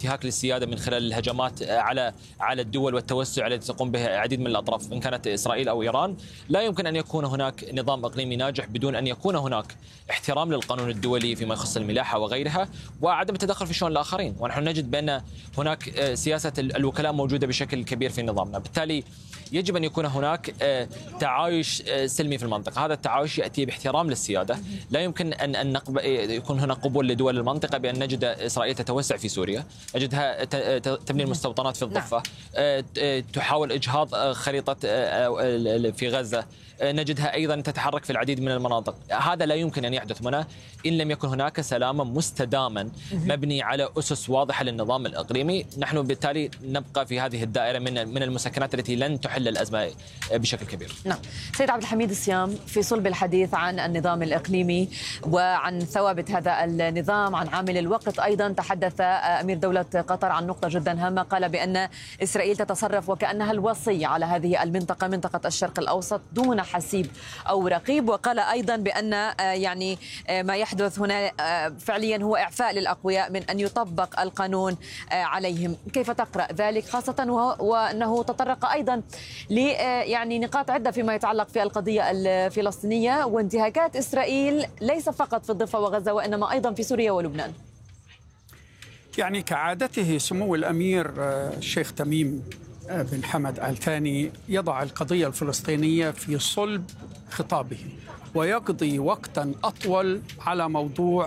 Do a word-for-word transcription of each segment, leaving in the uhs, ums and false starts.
انتهاك للسيادة من خلال الهجمات على على الدول والتوسع التي تقوم به العديد من الأطراف إن كانت إسرائيل أو إيران. لا يمكن أن يكون هناك نظام إقليمي ناجح بدون أن يكون هناك احترام للقانون الدولي فيما يخص الملاحة وغيرها، وعدم التدخل في شؤون الآخرين. ونحن نجد بأن هناك سياسة الوكلاء موجودة بشكل كبير في نظامنا، بالتالي يجب أن يكون هناك تعايش سلمي في المنطقة. هذا التعايش يأتي باحترام للسيادة. لا يمكن أن أن يكون هناك قبول لدول المنطقة بأن نجد إسرائيل تتوسع في سوريا، نجدها تبني المستوطنات في الضفة، تحاول إجهاض خريطة في غزة، نجدها أيضا تتحرك في العديد من المناطق. هذا لا يمكن أن يحدث هنا إن لم يكن هناك سلاما مستداما مبني على أسس واضحة للنظام الإقليمي. نحن بالتالي نبقى في هذه الدائرة من من المسكنات التي لن تحل الأزمة بشكل كبير. نعم. سيد عبد الحميد الصيام، في صلب الحديث عن النظام الإقليمي وعن ثوابت هذا النظام، عن عامل الوقت أيضا، تحدث أمير دولة قطر عن نقطة جدا هامة، قال بأن إسرائيل تتصرف وكأنها الوصي على هذه المنطقة، منطقة الشرق الأوسط، دون حسيب أو رقيب. وقال أيضا بأن يعني ما يحدث هنا فعليا هو إعفاء للأقوياء من أن يطبق القانون عليهم. كيف تقرأ ذلك، خاصة وأنه تطرق أيضا ل يعني نقاط عدة فيما يتعلق في القضية الفلسطينية وانتهاكات إسرائيل ليس فقط في الضفة وغزة وإنما أيضا في سوريا ولبنان؟ يعني كعادته سمو الأمير الشيخ تميم بن حمد آل ثاني يضع القضية الفلسطينية في صلب خطابه، ويقضي وقتا أطول على موضوع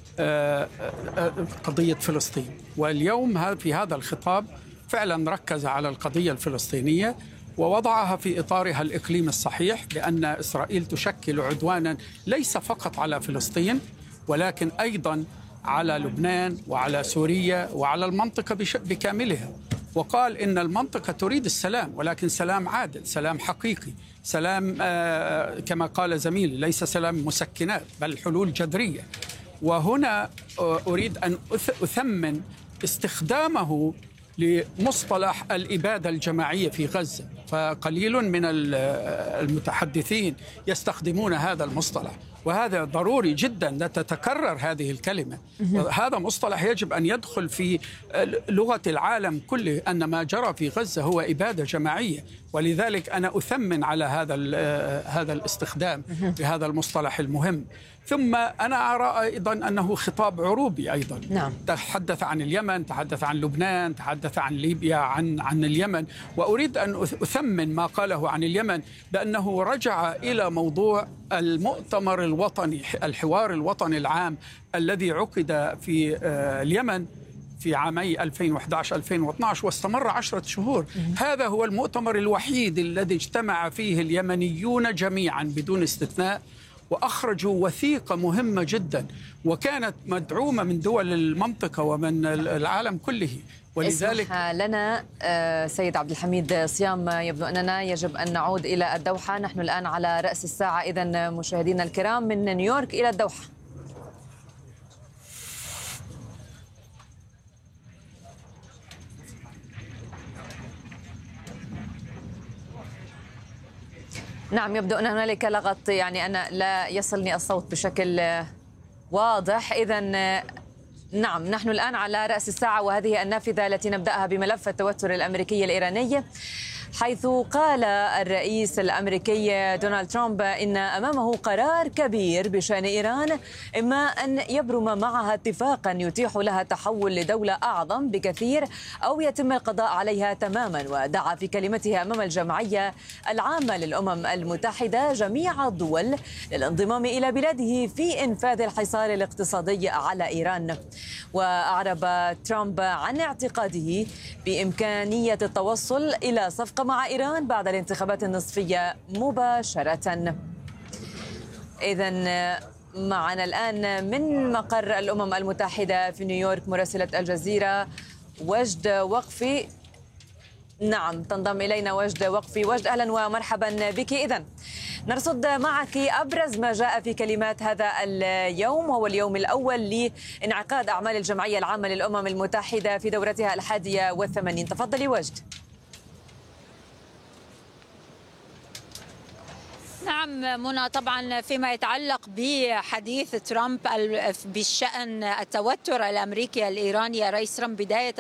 قضية فلسطين. واليوم في هذا الخطاب فعلا ركز على القضية الفلسطينية ووضعها في إطارها الإقليمي الصحيح، لأن إسرائيل تشكل عدوانا ليس فقط على فلسطين ولكن أيضا على لبنان وعلى سوريا وعلى المنطقة بكاملها. وقال إن المنطقة تريد السلام، ولكن سلام عادل، سلام حقيقي، سلام آه كما قال زميلي ليس سلام مسكنات بل حلول جذرية. وهنا آه أريد أن أثمن استخدامه لمصطلح الإبادة الجماعية في غزة، فقليل من المتحدثين يستخدمون هذا المصطلح، وهذا ضروري جدا لا تتكرر هذه الكلمة. هذا مصطلح يجب أن يدخل في لغة العالم كله، أن ما جرى في غزة هو إبادة جماعية. ولذلك أنا أثمن على هذا هذا الاستخدام بهذا المصطلح المهم. ثم أنا أرى أيضا أنه خطاب عروبي أيضا. نعم. تحدث عن اليمن، تحدث عن لبنان، تحدث عن ليبيا، عن عن اليمن. وأريد أن أثمن ما قاله عن اليمن بأنه رجع إلى موضوع المؤتمر الوطني، الحوار الوطني العام الذي عقد في اليمن في عامي ألفين وأحد عشر ألفين واثني عشر واستمر عشرة شهور. هذا هو المؤتمر الوحيد الذي اجتمع فيه اليمنيون جميعا بدون استثناء، وأخرجوا وثيقة مهمة جدا وكانت مدعومة من دول المنطقة ومن العالم كله. ولذلك اسمح لنا سيد عبد الحميد صيام، يبدو أننا يجب أن نعود إلى الدوحة. نحن الآن على رأس الساعة، إذن مشاهدينا الكرام من نيويورك إلى الدوحة. نعم، يبدو أن هنالك لغط، يعني أنا لا يصلني الصوت بشكل واضح. إذن نعم، نحن الآن على رأس الساعة، وهذه النافذة التي نبدأها بملف التوتر الأمريكي الإيراني، حيث قال الرئيس الأمريكي دونالد ترامب إن أمامه قرار كبير بشأن إيران، إما أن يبرم معها اتفاقا يتيح لها تحول لدولة أعظم بكثير أو يتم القضاء عليها تماما. ودعا في كلمته أمام الجمعية العامة للأمم المتحدة جميع الدول للانضمام إلى بلاده في إنفاذ الحصار الاقتصادي على إيران. وأعرب ترامب عن اعتقاده بإمكانية التوصل إلى صفقة مع إيران بعد الانتخابات النصفية مباشرة. إذن معنا الآن من مقر الأمم المتحدة في نيويورك مراسلة الجزيرة وجد وقفي. نعم، تنضم إلينا وجد وقفي. وجد، أهلا ومرحبا بك. إذن نرصد معك أبرز ما جاء في كلمات هذا اليوم، وهو اليوم الأول لانعقاد أعمال الجمعية العامة للأمم المتحدة في دورتها الحادية والثمانين. تفضلي وجد. نعم منى، طبعا فيما يتعلق بحديث ترامب بالشأن التوتر الأمريكي الإيراني، رئيس ترامب بداية